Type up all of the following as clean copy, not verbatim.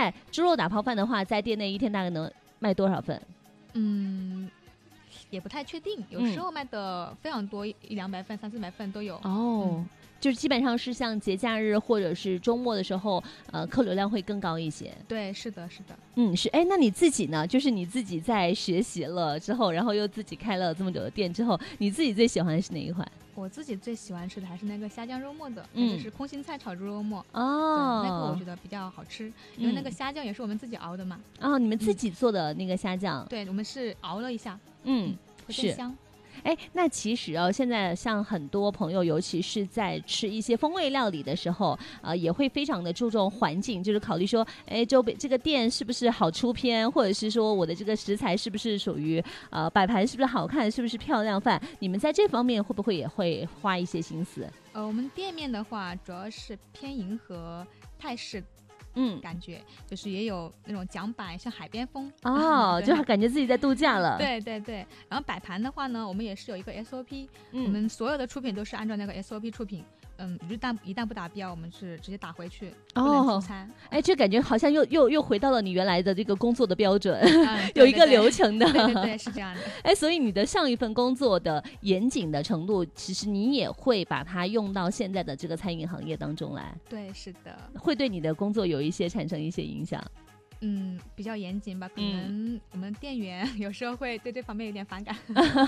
在猪肉打泡饭的话，在店内一天大概能卖多少份？ 也不太确定，有时候卖的非常多，100-200份、300-400份都有。 就是基本上是像节假日或者是周末的时候，客流量会更高一些。 对，是的，是的。 是。那你自己呢？就是你自己在学习了之后，然后又自己开了这么久的店之后，你自己最喜欢的是哪一款？ 我自己最喜欢吃的还是那个虾酱肉末的，就是空心菜炒猪肉末。对，那个我觉得比较好吃，因为那个虾酱也是我们自己熬的嘛。 你们自己做的那个虾酱？ 对，我们是熬了一下。会更香。 那其实现在像很多朋友，尤其是在吃一些风味料理的时候，也会非常的注重环境，就是考虑说，周边这个店是不是好出片，或者是说我的这个食材是不是属于摆盘是不是好看，是不是漂亮饭？你们在这方面会不会也会花一些心思？ 我们店面的话，主要是偏迎合泰式。感觉就是也有那种桨板，像海边风就感觉自己在度假了。 对对对。然后摆盘的话呢，我们也是有一个 SOP，我们所有的出品都是按照那个 SOP 出品。一旦不达标，我们是直接打回去，不能出餐。 这感觉好像又回到了你原来的这个工作的标准，有一个流程的。 对对对，是这样的。 所以你的上一份工作的严谨的程度，其实你也会把它用到现在的这个餐饮行业当中来。 对，是的。 会对你的工作有产生一些影响。 比较严谨吧，可能我们店员有时候会对这方面有点反感。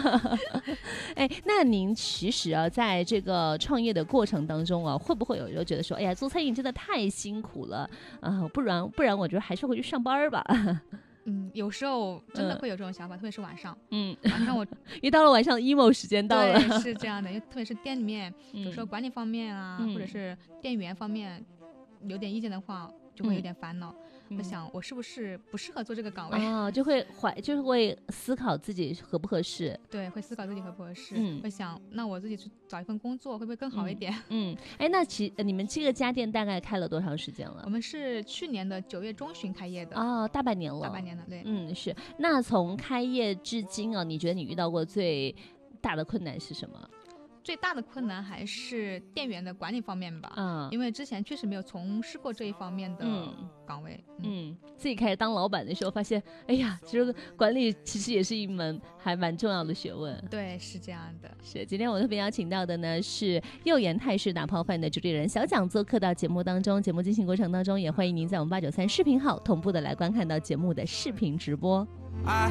那您其实在这个创业的过程当中会不会有时候觉得说，哎呀，做餐饮真的太辛苦了不然我觉得还是回去上班吧。 有时候真的会有这种想法，特别是晚上。 晚上一到了晚上 emo 时间到了。 对，是这样的，特别是店里面有时候管理方面或者是店员方面有点意见的话，就会有点烦恼。我想我是不是不适合做这个岗位就会思考自己合不合适。 对，会思考自己合不合适。会想那我自己去找一份工作会不会更好一点。 那你们这个家店大概开了多长时间了？ 我们是去年的9月中旬开业的。 大半年了。 大半年了，对。 是。那从开业至今你觉得你遇到过最大的困难是什么？ 最大的困难还是店员的管理方面吧。因为之前确实没有从事过这一方面的岗位。 自己开始当老板的时候发现，哎呀，其实管理其实也是一门还蛮重要的学问。 对，是这样的。 是。今天我特别邀请到的呢是右岩泰式打泡饭的主理人小蒋做客到节目当中。节目进行过程当中，也欢迎您在我们893视频号同步的来观看到节目的视频直播。